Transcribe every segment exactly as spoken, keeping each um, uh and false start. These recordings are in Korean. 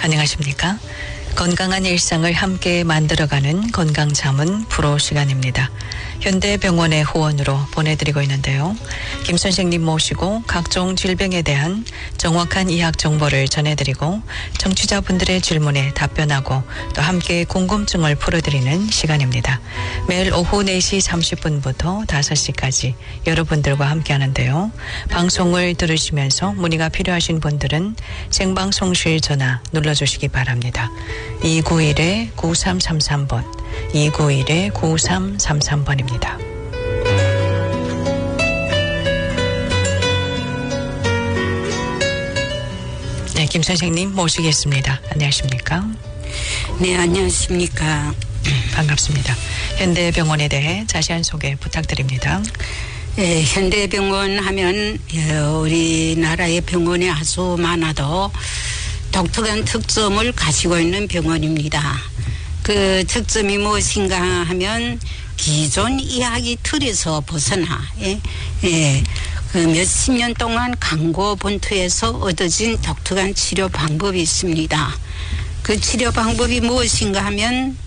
안녕하십니까? 건강한 일상을 함께 만들어가는 건강자문 프로 시간입니다. 현대병원의 후원으로 보내드리고 있는데요. 김 선생님 모시고 각종 질병에 대한 정확한 의학 정보를 전해드리고 청취자분들의 질문에 답변하고 또 함께 궁금증을 풀어드리는 시간입니다. 매일 오후 네 시 삼십 분부터 다섯 시까지 여러분들과 함께 하는데요. 방송을 들으시면서 문의가 필요하신 분들은 생방송실 전화 눌러주시기 바랍니다. 이구일 구삼삼삼 번, 이구일 구삼삼삼 번입니다. 네, 김 선생님 모시겠습니다. 안녕하십니까? 네, 안녕하십니까? 반갑습니다. 현대병원에 대해 자세한 소개 부탁드립니다. 네, 현대병원 하면 우리나라의 병원이 아주 많아도 독특한 특점을 가지고 있는 병원입니다. 그 특점이 무엇인가 하면 기존 의학의 틀에서 벗어나 예, 예, 그 몇십 년 동안 강고 본토에서 얻어진 독특한 치료 방법이 있습니다. 그 치료 방법이 무엇인가 하면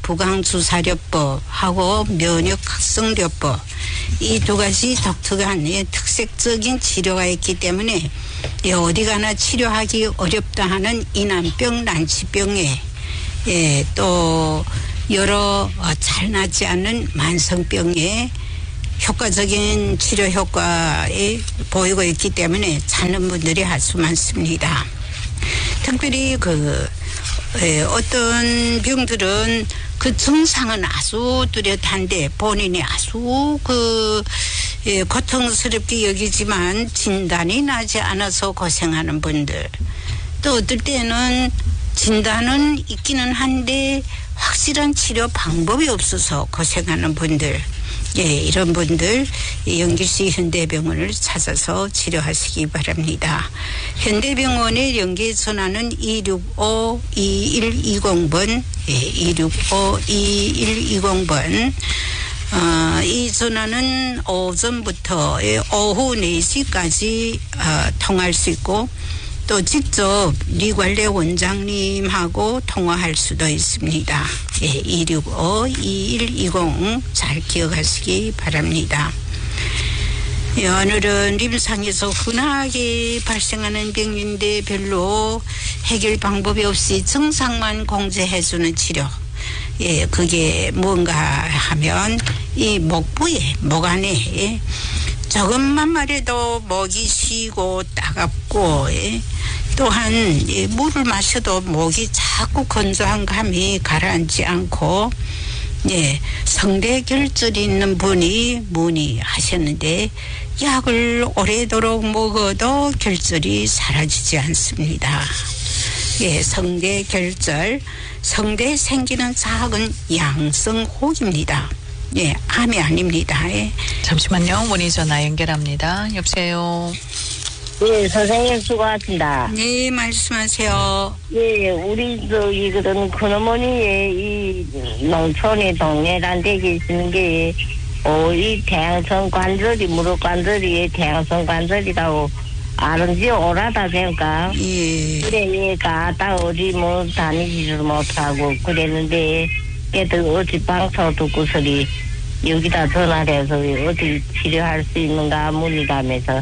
부강주사료법하고 면역학성료법, 이 두 가지 독특한 예, 특색적인 치료가 있기 때문에 예, 어디 가나 치료하기 어렵다 하는 이난병, 난치병에 예, 또 여러 어, 잘 낫지 않는 만성병에 효과적인 치료 효과에 보이고 있기 때문에 찾는 분들이 아주 많습니다. 특별히 그 예, 어떤 병들은 그 증상은 아주 뚜렷한데 본인이 아주 그 예, 고통스럽게 여기지만 진단이 나지 않아서 고생하는 분들, 또 어떨 때는 진단은 있기는 한데 확실한 치료 방법이 없어서 고생하는 분들, 예, 이런 분들 연길시 현대병원을 찾아서 치료하시기 바랍니다. 현대병원의 연계 전화는 이육오 이일이공 번, 예, 이육오 이일이공 번. 어, 이 전화는 오전부터 예, 오후 네 시까지 어, 통화할 수 있고 또 직접 리관례 원장님하고 통화할 수도 있습니다. 예, 이육오 이일이공 잘 기억하시기 바랍니다. 예, 오늘은 임상에서 흔하게 발생하는 병인데 별로 해결 방법이 없이 증상만 공제해주는 치료. 예, 그게 뭔가 하면 이 목부에, 목 안에 예, 조금만 말해도 목이 쉬고 따갑고 예, 또한 예, 물을 마셔도 목이 자꾸 건조한 감이 가라앉지 않고 예, 성대 결절이 있는 분이 문의하셨는데 약을 오래도록 먹어도 결절이 사라지지 않습니다. 예, 성대 결절, 성대에 생기는 작은 양성혹입니다. 예, 암이 아닙니다. 예. 잠시만요. 문의 전화 연결합니다. 여보세요. 예, 선생님 수고하십니다. 네, 말씀하세요. 예, 우리 저기 그런 큰어머니의 이 농촌의 동네란데 계시는 게 어, 이 태양성 관절이 무릎 관절이 태양성 관절이라고 아는지 오라다 생각. 예. 그래, 가다 어디 뭐 다니지도 못하고 그랬는데, 걔들 어디 방송 듣고 소리 여기다 전화를 해서 어디 치료할 수 있는가 문의가면서,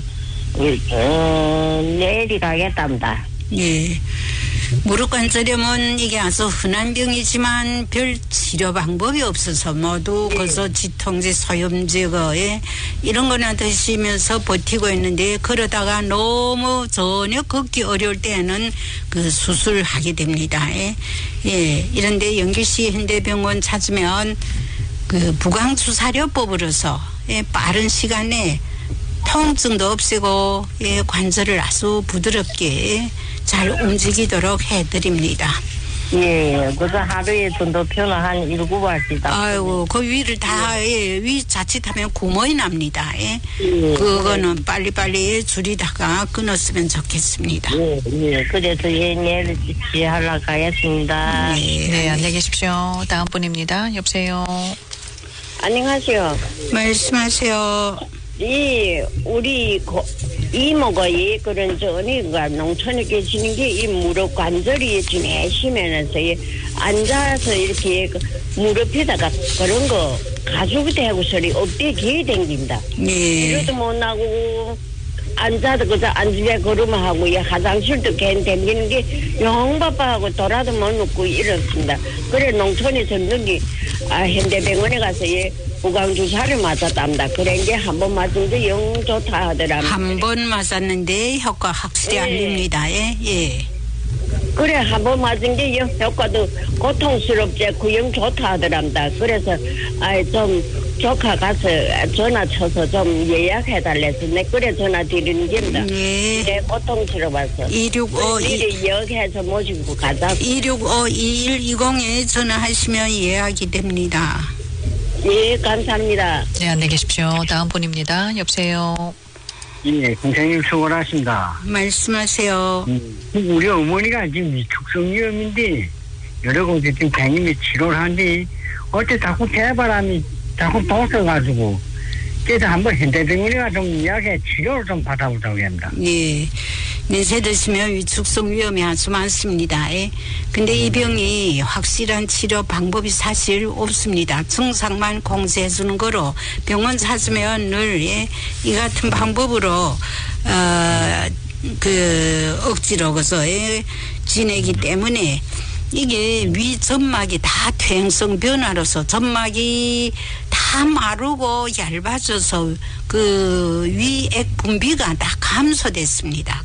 어, 내일이 가겠답니다. 예. 무릎 관절염은 이게 아주 흔한 병이지만 별 치료 방법이 없어서 모두 거기서 지통제, 소염제거에 이런 거나 드시면서 버티고 있는데 그러다가 너무 전혀 걷기 어려울 때는 그 수술하게 됩니다. 예. 예. 이런데 연길시 현대병원 찾으면 그 부강주사료법으로서 예, 빠른 시간에 통증도 없애고 예, 관절을 아주 부드럽게 잘 움직이도록 해드립니다. 예, 그래서 하루에 정도 표는 한 일곱 알씩. 아이고, 그 위를 다, 예, 위 자칫하면 구멍이 납니다. 예. 예. 그거는 빨리빨리 줄이다가 끊었으면 좋겠습니다. 예, 예. 그래서 예, 내일 지하러 가겠습니다. 네, 네, 안녕히 계십시오. 다음 분입니다. 여보세요. 안녕하세요. 말씀하세요. 이 우리 고, 이모가 이 그런 저 언니가 농촌에 계시는 게 이 무릎 관절이 좀 애심해서 앉아서 이렇게 그 무릎에다가 그런 거 가죽이 되고 소리 엎드게 기에 댕긴다. 예. 이러도 못 나고 앉아도 그저 앉으려 걸으면 하고 이 화장실도 괜히 댕기는 게 영바빠하고 돌아도 못 놓고 이렇습니다. 그래 농촌에 전는기 아 현대병원에 가서 예. 구강주사를 맞았답니다. 그런 게 한 번 맞은데 영 좋다 하더랍니다. 한 번 맞았는데 효과 확실히 예. 알립니다. 예. 예. 그래 한 번 맞은 게 영 효과도 고통스럽지 그 영 좋다 하더랍니다. 그래서 아좀 조카 가서 전화 쳐서 좀 예약해 달래서 내 그래 전화 드리는 겁니다. 예. 네, 고통스러워서. 이육오 미리 예약해서 모시고 가자. 이육오 이일이공에 전화하시면 예약이 됩니다. 예, 감사합니다. 네, 안내 계십시오. 다음 분입니다. 여보세요. 예, 선생님 수고하십니다. 말씀하세요. 음, 우리 어머니가 지금 위축성위염인데 여러 곳에 지금 팽님이 치료를 하는데 어째 자꾸 대바람이 자꾸 도서가지고 그래서 한번 현대병원에 가서 좀 이야기해 치료를 좀 받아보자고 합니다. 예. 연세 드시면 위축성 위험이 아주 많습니다. 예. 근데 이 병이 확실한 치료 방법이 사실 없습니다. 증상만 공세해 주는 거로 병원 찾으면 늘, 예, 이 같은 방법으로, 어, 그, 억지로 그서, 예, 지내기 때문에 이게 위 점막이 다 퇴행성 변화로서 점막이 다 마르고 얇아져서 그 위액 분비가 다 감소됐습니다.